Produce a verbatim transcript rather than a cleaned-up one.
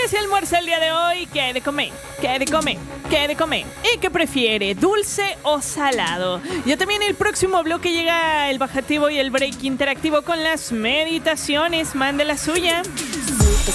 ¿Qué se almuerza el día de hoy? ¿Qué de comer? ¿Qué de comer? ¿Qué de comer? ¿Y qué prefiere? ¿Dulce o salado? Ya también el próximo bloque llega el bajativo y el break interactivo con las meditaciones. Mande la suya.